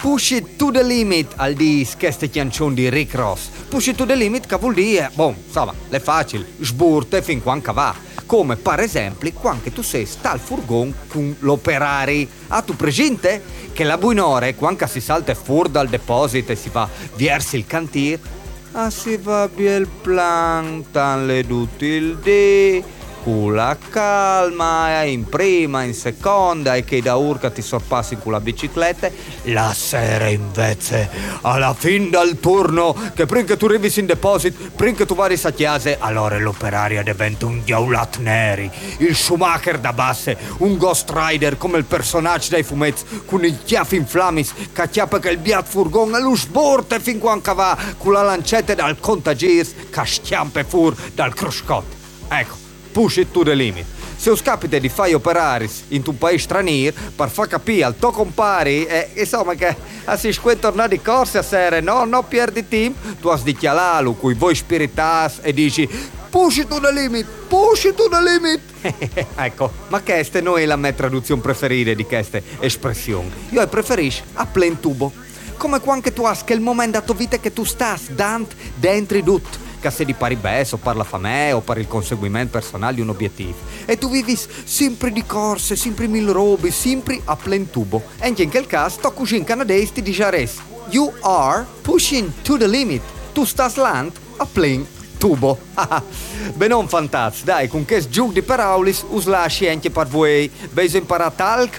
Push it to the limit al di queste canzoni di Rick Ross. Push it to the limit che vuol dire, insomma, è facile, sburte fin quando va. Come per esempio quando tu sei sta al furgon con l'operari. Tu presente che la buonore quando si salta fuori dal deposito e si va verso il cantiere, si va bien plan, tan le tutti il dì, con la calma, in prima, in seconda, e che da urca ti sorpassi con la bicicletta. La sera invece, alla fin del turno, che prima che tu arrivi in deposito, prima che tu vai a chiesa, allora l'operaria diventa un diaulat neri, il Schumacher da basse, un Ghost Rider come il personaggio dei fumetti, con il chiaffo in flammis, che chiappa che il biat furgon e lo sborte fin quando va, con la lancetta dal contagirs, che schiampe fuori dal cruscotto. Ecco. Push it to the limit. Se us capita di fare operare in un paese straniero per far capire al tuo compari insomma che si squenta tornare di corsa a sera, no perdi tempo, tu has di chialarlo con i voi spiritas e dici push it to the limit, push it to the limit. Ecco, ma questa non è la mia traduzione preferita di queste espressioni. Io preferisco a plen tubo. Come quando tu hai che il momento della tua vita che tu stai dentro tutto. Che se di pari beso, per la famiglia o per il conseguimento personale di un obiettivo. E tu vivi sempre di corse, sempre mille robe, sempre a plen tubo. E in quel caso, sto cucin canadese ti dice you are pushing to the limit. Tu stai land a plen tubo. Benon fantastico, dai, con che gioco di parole us lasci anche per voi. Veis imparare talc?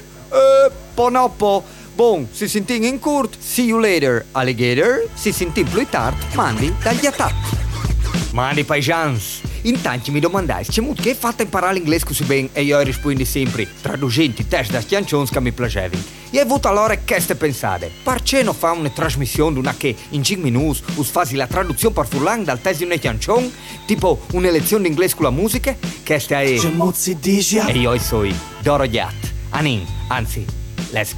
Ponoppo. Bon, si sentin in curt, see you later, alligator. Si sentin più tardi, mandi dagli attacchi. Mandi paesans. Intanto mi domandai, c'è molto che è fatta imparare l'inglese così bene e io rispondi sempre, traducendo i test da canzoni che mi piacevano. E ho avuto allora queste pensate, perché non fa una trasmissione una che in 5 minuti us fasi la traduzione per furlan dal test di una canzone, tipo una lezione di inglese con la musica, questa è... C'è mozzi dice... E io sono Doro Gat, Anin, anzi...